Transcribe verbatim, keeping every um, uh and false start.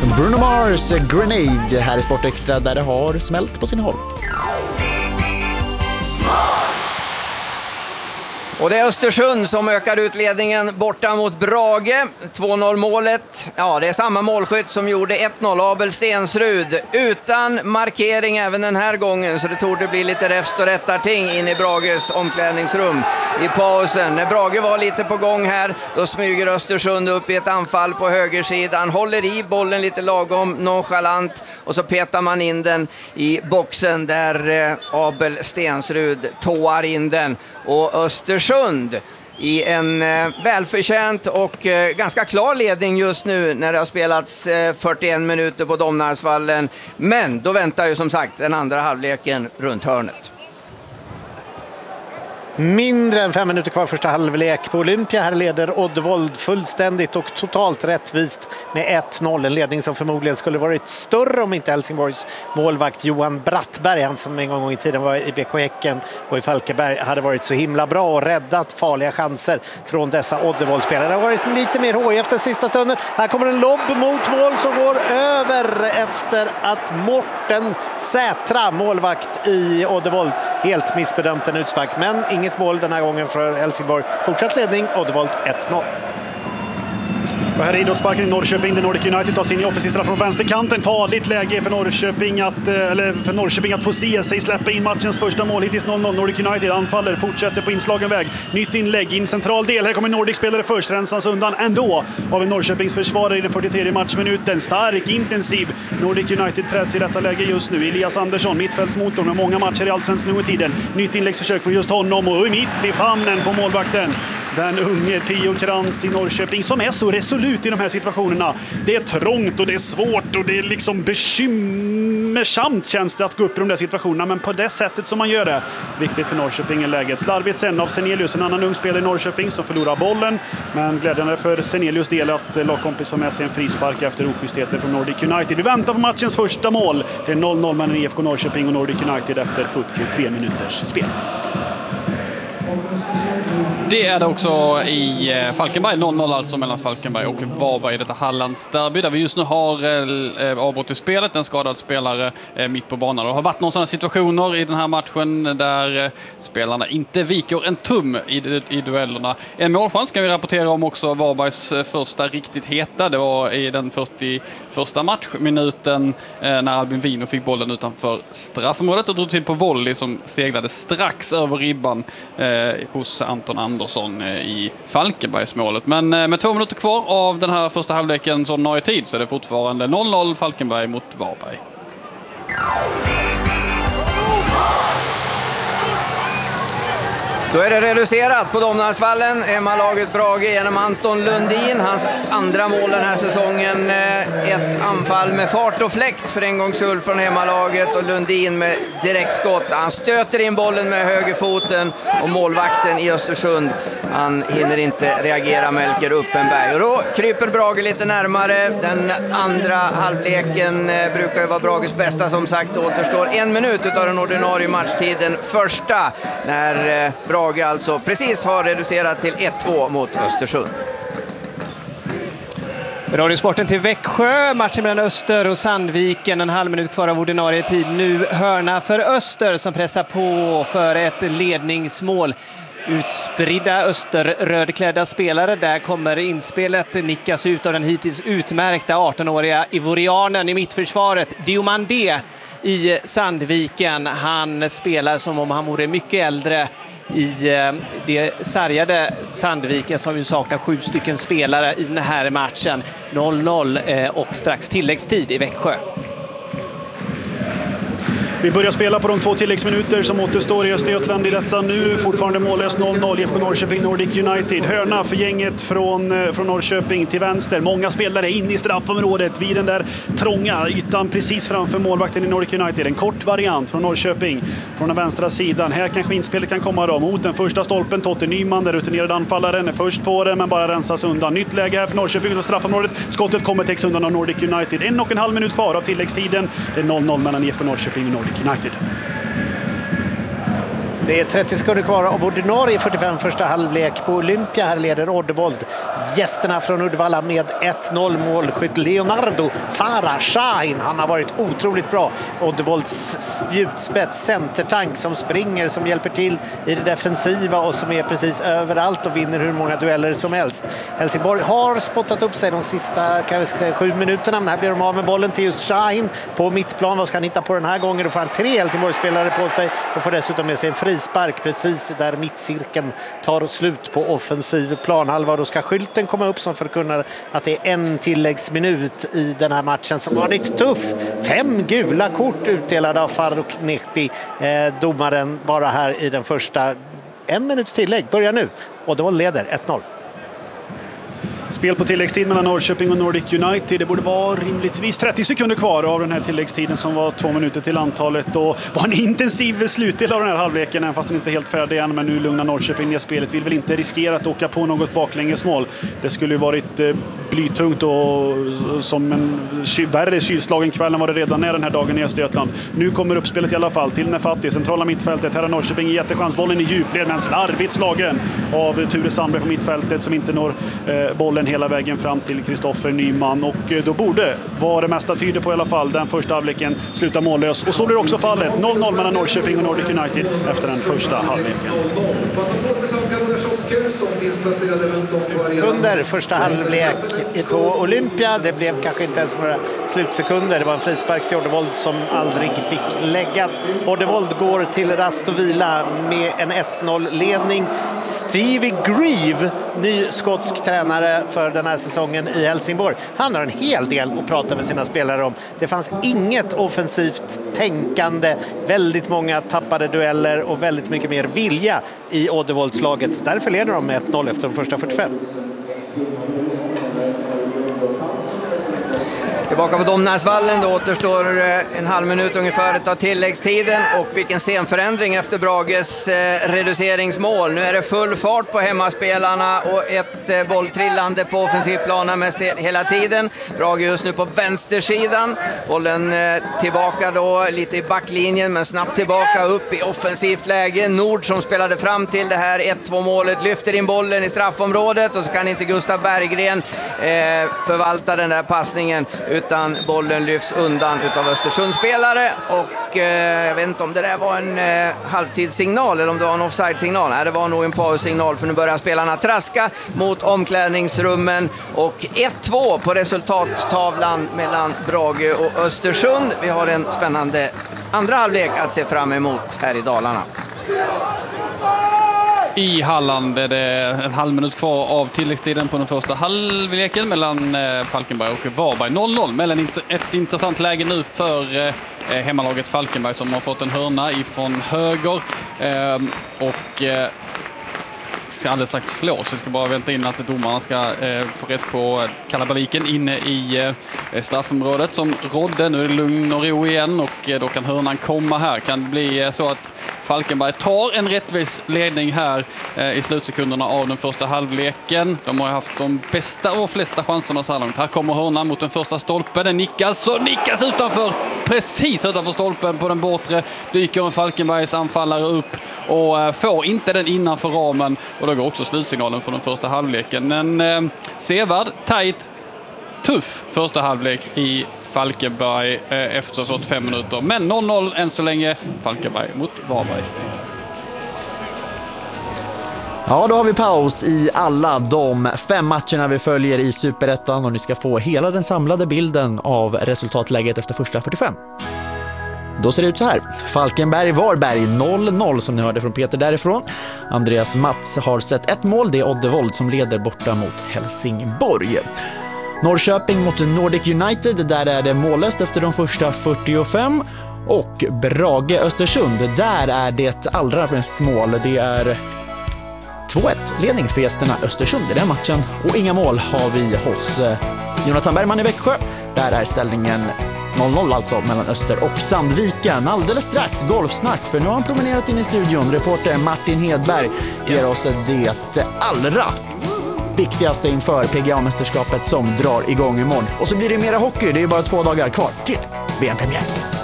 Bruno Mars Grenade här i Sport Extra, där det har smält på sin håll. Och det är Östersund som ökar ut ledningen borta mot Brage. två noll målet. Ja, det är samma målskytt som gjorde ett noll, Abel Stensrud. Utan markering även den här gången, så det tog det bli lite räfst och rättarting in i Brages omklädningsrum i pausen. När Brage var lite på gång här, då smyger Östersund upp i ett anfall på högersidan. Håller i bollen lite lagom nonchalant och så petar man in den i boxen där eh, Abel Stensrud tåar in den. Och Östersund i en eh, välförtjänt och eh, ganska klar ledning just nu när det har spelats eh, fyrtioen minuter på Domnarsvallen. Men då väntar ju som sagt den andra halvleken runt hörnet. Mindre än fem minuter kvar första halvlek på Olympia. Här leder Oddevold fullständigt och totalt rättvist med ett noll. En ledning som förmodligen skulle varit större om inte Helsingborgs målvakt Johan Brattberg, han som en gång i tiden var i B K Häcken och i Falkenberg, hade varit så himla bra och räddat farliga chanser från dessa Oddevold-spelare. Det har varit lite mer hoj efter sista stunden. Här kommer en lobb mot mål som går över efter att Morten Sätra, målvakt i Oddevold, helt missbedömt en utspark. Men ingen Inget mål den här gången för Helsingborg. Fortsatt ledning, Oddevold ett noll. Och här är idrottsparken i Norrköping. The Nordic United tar sin i offensiv straff från vänsterkanten. Farligt läge för Norrköping att, eller för Norrköping att få se sig släppa in matchens första mål. Hittills noll noll. Nordic United anfaller, fortsätter på inslagen väg. Nytt inlägg in central del. Här kommer Nordic-spelare först. Rensas undan ändå av en Norrköpings försvarare i den fyrtiotredje matchminuten. Stark, intensiv Nordic United-press i detta läge just nu. Elias Andersson, mittfältsmotor med många matcher i allsvenskan under tiden. Nytt inläggsförsök från just honom och mitt i famnen på målvakten. Den unge Theo Krantz i Norrköping som är så resolut i de här situationerna. Det är trångt och det är svårt och det är liksom bekymmersamt känns det att gå upp i de där situationerna, men på det sättet som man gör det. Viktigt för Norrköping i läget. Slarvigt sen av Senelius, en annan ung spelare i Norrköping som förlorar bollen, men glädjande för Senelius del att lagkompis har med sig en frispark efter oschystheter från Nordic United. Vi väntar på matchens första mål. Det är noll noll mellan I F K Norrköping och Nordic United efter fyrtiotre minuters spel. Det är det också i Falkenberg, noll noll alltså mellan Falkenberg och Varberg i detta Hallands derby, där vi just nu har eh, avbrott i spelet, en skadad spelare eh, mitt på banan. Det har varit några sådana situationer i den här matchen där eh, spelarna inte viker en tum i, i duellerna. En målchans kan vi rapportera om också, Varbergs eh, första riktigt heta. Det var i den fyrtioförsta matchminuten eh, när Albin Vino fick bollen utanför straffområdet och drog till på volley som seglade strax över ribban eh, hos Anton Andersson i Falkenbergsmålet. Men med två minuter kvar av den här första halvleken som ordinarie tid så är det fortfarande noll noll Falkenberg mot Varberg. Då är det reducerat på Domnarsvallen. Hemmalaget Brage genom Anton Lundin. Hans andra mål den här säsongen. Ett anfall med fart och fläkt för en gångs skull från hemmalaget. Och Lundin med direktskott. Han stöter in bollen med högerfoten. Och målvakten i Östersund, han hinner inte reagera, Melker Uppenberg. Och då kryper Brage lite närmare. Den andra halvleken brukar ju vara Brages bästa, som sagt. Återstår en minut av den ordinarie matchtiden. Första när Brage alltså precis har reducerat till ett två mot Östersund. Radiosporten till Växjö, matchen mellan Öster och Sandviken, en halv minut kvar av ordinarie tid. Nu hörna för Öster som pressar på för ett ledningsmål. Utspridda österrödklädda spelare. Där kommer inspelet nickas ut av den hittills utmärkta arton-åriga ivorianen i mittförsvaret, Diomandé i Sandviken. Han spelar som om han vore mycket äldre i det sargade Sandviken som ju saknar sju stycken spelare i den här matchen. noll noll och strax tilläggstid i Växjö. Vi börjar spela på de två tilläggsminuter som återstår i Östergötland i detta nu. Fortfarande mållöst noll noll. I F K Norrköping, Nordic United. Hörna för gänget från, från Norrköping till vänster. Många spelare in i straffområdet vid den där trånga ytan precis framför målvakten i Nordic United. En kort variant från Norrköping från den vänstra sidan. Här kanske inspelet kan komma då mot den första stolpen. Totte Nyman, den rutinerade anfallaren, är först på den men bara rensas undan. Nytt läge här för Norrköping och straffområdet. Skottet kommer täcks undan av Nordic United. En och en halv minut kvar av tilläggstiden. Det är noll noll mellan I F K Norrköping och Nordic United. Det är trettio sekunder kvar av ordinarie fyrtiofem första halvlek på Olympia. Här leder Oddevold gästerna från Uddevalla med ett noll. Målskytt Leonardo Farah Shahin. Han har varit otroligt bra. Oddevolds spjutspets, centertank som springer, som hjälper till i det defensiva och som är precis överallt och vinner hur många dueller som helst. Helsingborg har spottat upp sig de sista kanske sju minuterna, men här blir de av med bollen till just Shahin på mittplan. Vad ska han hitta på den här gången? Då får han tre Helsingborg-spelare på sig och får dessutom med sig en frispark precis där mittcirkeln tar slut på offensiv planhalva. Då ska skylten komma upp som förkunnar att det är en tilläggsminut i den här matchen som varit tuff. Fem gula kort utdelade av Faruk Nehti, eh, domaren bara här i den första. En minuts tillägg börjar nu och då leder ett noll. Spel på tilläggstid mellan Norrköping och Nordic United. Det borde vara rimligtvis trettio sekunder kvar av den här tilläggstiden som var två minuter till antalet och var en intensiv slutdel av den här halvleken, även fast den inte är helt färdig än. Men nu lugnar Norrköping ner spelet. Vill väl inte riskera att åka på något baklängesmål. Det skulle ju varit eh, blytungt och som en ky- värre kylslagen kväll än vad det redan är den här dagen i Östergötland. Nu kommer uppspelet i alla fall till Nefati, centrala mittfältet. Här har Norrköping jättechans. Bollen i djupled, men slarvigt slagen av Ture Sandberg på mittfältet som inte når eh, bollen hela vägen fram till Kristoffer Nyman, och då borde, vad det mesta tyder på i alla fall, den första halvleken sluta mållös. Och så blir också fallet. noll noll mellan Norrköping och Nordic United efter den första halvleken. Under första halvlek på Olympia. Det blev kanske inte ens några slutsekunder. Det var en frispark till Oddevold som aldrig fick läggas. Oddevold går till rast och vila med en ett noll-ledning. Stevie Grieve, ny skotsk tränare för den här säsongen i Helsingborg. Han har en hel del att prata med sina spelare om. Det fanns inget offensivt tänkande, väldigt många tappade dueller och väldigt mycket mer vilja i Oddevoldslaget. Därför leder de med ett noll efter de första fyrtiofem. Tillbaka på Domnäsvallen, då återstår en halv minut ungefär av tilläggstiden, och vilken scenförändring efter Brages eh, reduceringsmål. Nu är det full fart på hemmaspelarna och ett eh, bolltrillande på offensivplanen mest hela tiden. Brage just nu på vänstersidan, bollen eh, tillbaka då lite i backlinjen, men snabbt tillbaka upp i offensivt läge. Nord som spelade fram till det här ett två målet lyfter in bollen i straffområdet, och så kan inte Gustav Berggren eh, förvalta den där passningen, utan bollen lyfts undan utav Östersundsspelare. Och eh, jag vet inte om det där var en eh, halvtidssignal eller om det var en offside-signal. Nej, det var nog en paussignal, för nu börjar spelarna traska mot omklädningsrummen. Och ett två på resultattavlan mellan Brage och Östersund. Vi har en spännande andra halvlek att se fram emot här i Dalarna. I Halland är det en halv minut kvar av tilläggstiden på den första halvleken mellan Falkenberg och Varberg. noll noll, mellan ett intressant läge nu för hemmalaget Falkenberg som har fått en hörna ifrån höger och ska alldeles strax slå, så vi ska bara vänta in att domarna ska eh, få rätt på kalabaliken inne i eh, straffområdet som rådde. Nu är det lugn och ro igen, och eh, då kan hörnan komma här. Kan det bli eh, så att Falkenberg tar en rättvis ledning här eh, i slutsekunderna av den första halvleken. De har haft de bästa och flesta chanserna så här långt. Här kommer hörnan mot den första stolpen. Den nickas och nickas utanför, precis utanför stolpen på den bortre. Dyker en Falkenbergs anfallare upp och eh, får inte den innanför ramen. Och då går också slutsignalen för den första halvleken. En eh, sevärd, tajt, tuff första halvlek i Falkenberg eh, efter fyrtiofem minuter. Men noll noll än så länge, Falkenberg mot Varberg. Ja, då har vi paus i alla de fem matcherna vi följer i Superettan, och ni ska få hela den samlade bilden av resultatläget efter första fyrtiofem. Då ser det ut så här. Falkenberg-Varberg noll noll som ni hörde från Peter därifrån. Andreas Mats har sett ett mål. Det är Oddevold som leder borta mot Helsingborg. Norrköping mot Nordic United. Där är det mållöst efter de första fyrtiofem. Och Brage-Östersund. Där är det allra mest mål. Det är två ett ledning för gästerna Östersund i den matchen. Och inga mål har vi hos Jonathan Bergman i Växjö. Där är ställningen noll noll alltså mellan Öster och Sandviken. Alldeles strax golfsnack, för nu har han promenerat in i studion. Reporter Martin Hedberg ger yes. oss det allra viktigaste inför P G A-mästerskapet som drar igång imorgon. Och så blir det mera hockey, det är bara två dagar kvar till V M-premiär.